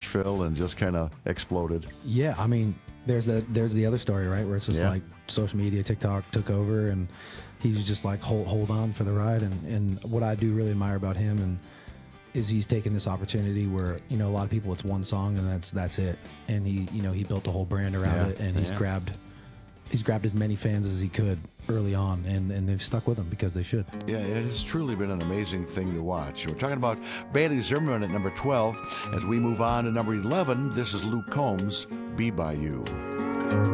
Nashville and just kind of exploded. Yeah, I mean, there's the other story, right, where it's just like social media, TikTok took over, and he's just like hold on for the ride. And what I do really admire about him and is he's taken this opportunity where, you know, a lot of people, it's one song and that's it, and he built a whole brand around it, and he's grabbed as many fans as he could early on, and they've stuck with him because they should. Yeah, it has truly been an amazing thing to watch. We're talking about Bailey Zimmerman at number 12. As we move on to number 11, this is Luke Combs, Be By You.